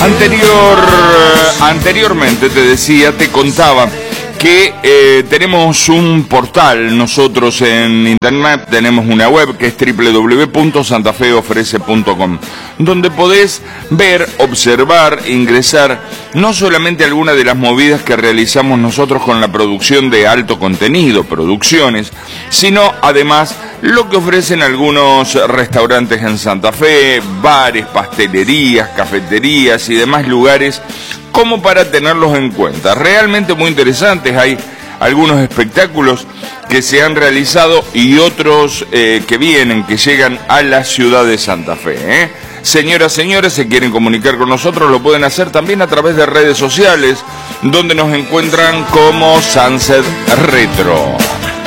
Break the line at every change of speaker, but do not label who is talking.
Anteriormente te decía, te contaba que tenemos un portal nosotros en internet, tenemos una web que es www.santafeofrece.com, donde podés ver, observar, ingresar no solamente algunas de las movidas que realizamos nosotros con la producción de alto contenido, producciones, sino además lo que ofrecen algunos restaurantes en Santa Fe, bares, pastelerías, cafeterías y demás lugares, como para tenerlos en cuenta. Realmente muy interesantes, hay algunos espectáculos que se han realizado y otros que vienen, que llegan a la ciudad de Santa Fe. Señoras, señores, se quieren comunicar con nosotros, lo pueden hacer también a través de redes sociales, donde nos encuentran como Sunset Retro.